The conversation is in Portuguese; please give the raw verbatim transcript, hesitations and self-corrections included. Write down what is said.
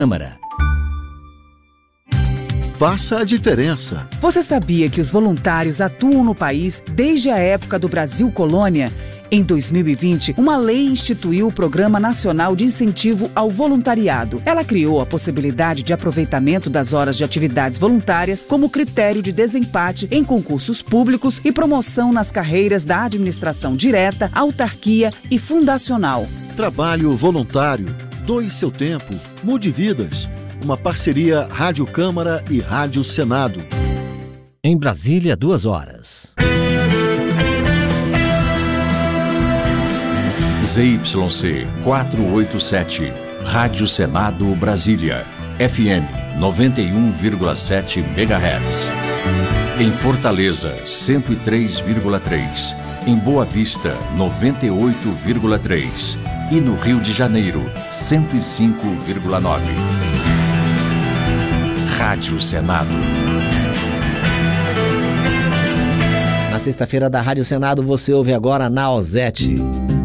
Câmara. Faça a diferença. Você sabia que os voluntários atuam no país desde a época do Brasil Colônia? Em dois mil e vinte, uma lei instituiu o Programa Nacional de Incentivo ao Voluntariado. Ela criou a possibilidade de aproveitamento das horas de atividades voluntárias como critério de desempate em concursos públicos e promoção nas carreiras da administração direta, autarquia e fundacional. Trabalho voluntário. Doe seu tempo. Mude vidas. Uma parceria Rádio Câmara e Rádio Senado. Em Brasília, duas horas. Z Y C quatrocentos e oitenta e sete, Rádio Senado Brasília, F M noventa e um vírgula sete megahertz. Em Fortaleza, cento e três vírgula três. Em Boa Vista, noventa e oito vírgula três. E no Rio de Janeiro, cento e cinco vírgula nove. Rádio Senado. Na sexta-feira da Rádio Senado, você ouve agora Nausete.